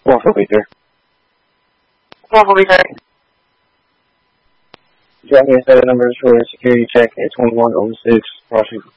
Waffle Beater. Waffle Beater. Jack, set numbers for security check at 2106 Washington.